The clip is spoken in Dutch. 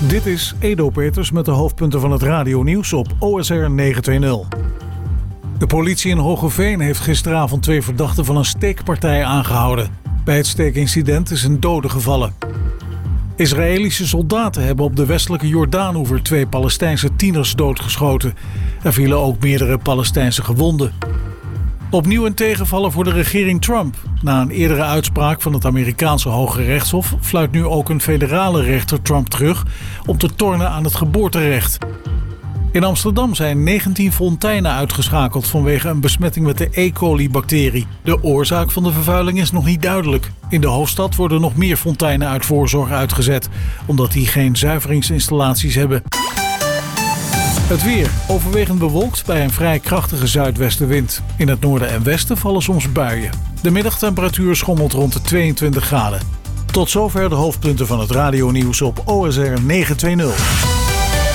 Dit is Edo Peters met de hoofdpunten van het radionieuws op OSR 920. De politie in Hoogeveen heeft gisteravond 2 verdachten van een steekpartij aangehouden. Bij het steekincident is een dode gevallen. Israëlische soldaten hebben op de westelijke Jordaanoever 2 Palestijnse tieners doodgeschoten. Er vielen ook meerdere Palestijnse gewonden. Opnieuw een tegenvaller voor de regering Trump. Na een eerdere uitspraak van het Amerikaanse Hoge Rechtshof fluit nu ook een federale rechter Trump terug om te tornen aan het geboorterecht. In Amsterdam zijn 19 fonteinen uitgeschakeld vanwege een besmetting met de E. coli-bacterie. De oorzaak van de vervuiling is nog niet duidelijk. In de hoofdstad worden nog meer fonteinen uit voorzorg uitgezet, omdat die geen zuiveringsinstallaties hebben. Het weer. Overwegend bewolkt bij een vrij krachtige zuidwestenwind. In het noorden en westen vallen soms buien. De middagtemperatuur schommelt rond de 22 graden. Tot zover de hoofdpunten van het radionieuws op OSR 920.